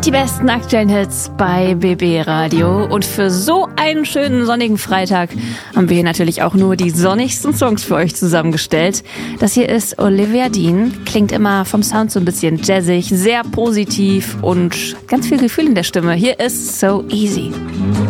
Die besten aktuellen Hits bei BB Radio. Und für so einen schönen sonnigen Freitag haben wir hier natürlich auch nur die sonnigsten Songs für euch zusammengestellt. Das hier ist Olivia Dean. Klingt immer vom Sound so ein bisschen jazzig, sehr positiv und ganz viel Gefühl in der Stimme. Hier ist So Easy.